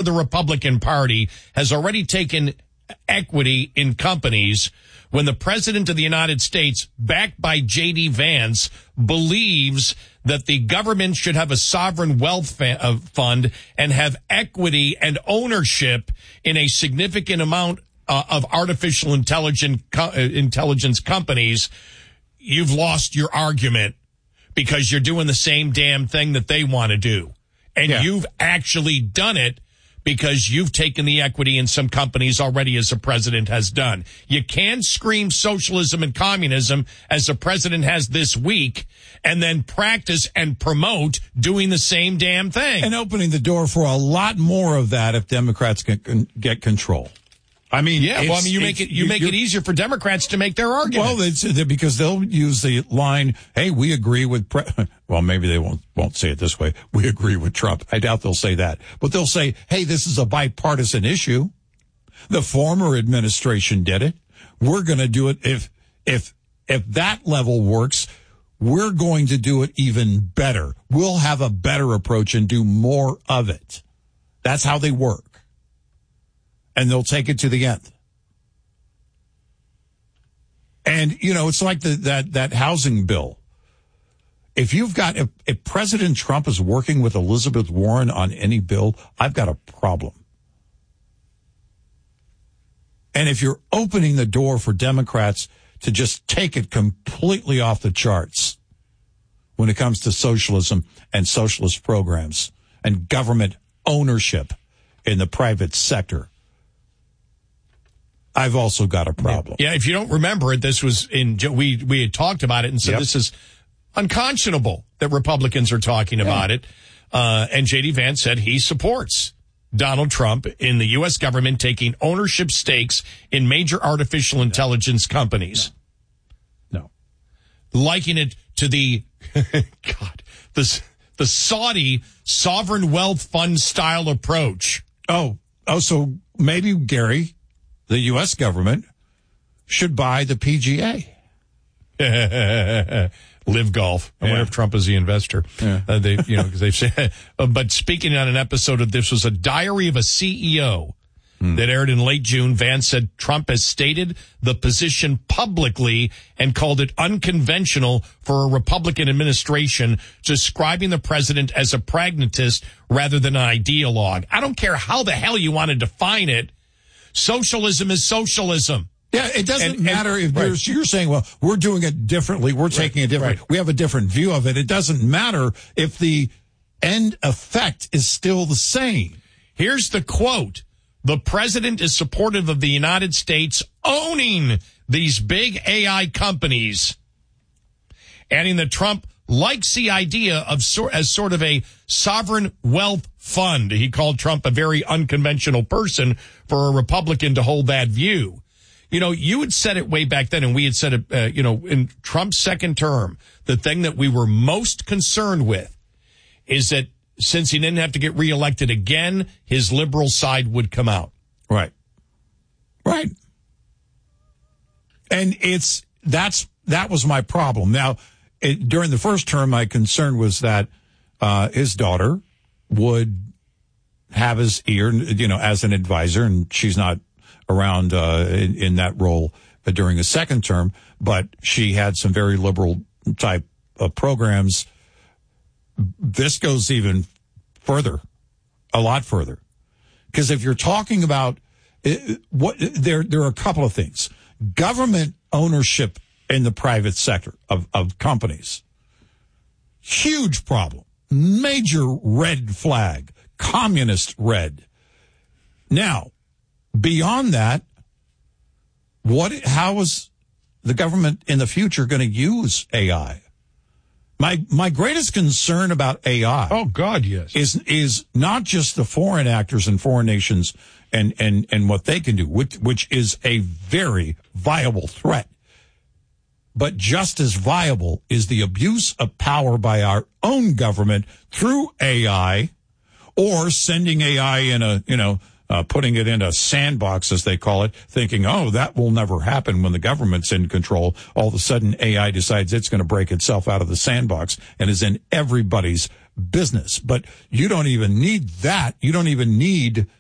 the Republican Party has already taken equity in companies when the president of the United States, backed by J.D. Vance, believes that the government should have a sovereign wealth fund and have equity and ownership in a significant amount of artificial intelligence companies, you've lost your argument because you're doing the same damn thing that they want to do. And you've actually done it because you've taken the equity in some companies already, as the president has done. You can't scream socialism and communism as the president has this week and then practice and promote doing the same damn thing. And opening the door for a lot more of that if Democrats can get control. I mean, you make it easier for Democrats to make their argument. Well, because they'll use the line, "Hey, we agree with." Well, maybe they won't say it this way. We agree with Trump. I doubt they'll say that, but they'll say, "Hey, this is a bipartisan issue. The former administration did it. We're going to do it. If that level works, we're going to do it even better. We'll have a better approach and do more of it." That's how they work. And they'll take it to the end. And, it's like that housing bill. If President Trump is working with Elizabeth Warren on any bill, I've got a problem. And if you're opening the door for Democrats to just take it completely off the charts when it comes to socialism and socialist programs and government ownership in the private sector, I've also got a problem. Yeah, if you don't remember it, this was we had talked about it and said this is unconscionable that Republicans are talking about it. And J.D. Vance said he supports Donald Trump in the U.S. government taking ownership stakes in major artificial intelligence companies. No. Liking it to the the Saudi sovereign wealth fund style approach. So maybe, Gary, the U.S. government should buy the PGA. Live Golf. I wonder if Trump is the investor. Yeah. Because they've said. But speaking on an episode of this was a Diary of a CEO that aired in late June. Vance said Trump has stated the position publicly and called it unconventional for a Republican administration, describing the president as a pragmatist rather than an ideologue. I don't care how the hell you want to define it. Socialism is socialism. Yeah, it doesn't matter if you're saying, well, we're doing it differently. We're taking it different. We have a different view of it. It doesn't matter if the end effect is still the same. Here's the quote. The president is supportive of the United States owning these big AI companies, adding that Trump likes the idea of as sort of a sovereign wealth fund. He called Trump a very unconventional person for a Republican to hold that view. You had said it way back then, and we had said it, in Trump's second term, the thing that we were most concerned with is that since he didn't have to get reelected again, his liberal side would come out. Right. And that was my problem. Now, during the first term, my concern was that his daughter would have his ear, as an advisor, and she's not around in that role during the second term, but she had some very liberal type of programs. This goes even further, a lot further, because if you're talking about there are a couple of things: government ownership in the private sector of companies, huge problem, major red flag, communist red. Now, beyond that, how is the government in the future going to use AI? My greatest concern about AI, oh God, yes, is not just the foreign actors and foreign nations and what they can do, which is a very viable threat. But just as viable is the abuse of power by our own government through AI, or sending AI in putting it in a sandbox, as they call it, thinking, that will never happen when the government's in control. All of a sudden, AI decides it's going to break itself out of the sandbox and is in everybody's business. But you don't even need that. You don't even need